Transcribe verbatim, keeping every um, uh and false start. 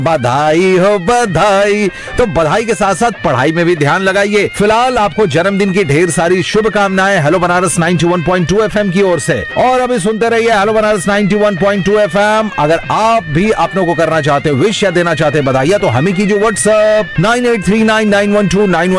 बधाई हो बधाई। तो बधाई के साथ साथ पढ़ाई में भी ध्यान लगाइए। फिलहाल आपको जन्मदिन की ढेर सारी शुभकामनाएं हेलो बनारस इक्यानवे पॉइंट दो एफएम की ओर से। और अभी सुनते रहिए हेलो बनारस इक्यानवे पॉइंट दो एफएम। अगर आप भी अपनों को करना चाहते हो विश या देना चाहते हैं बधाई तो हमें कीजिए WhatsApp nine eight three nine nine one two nine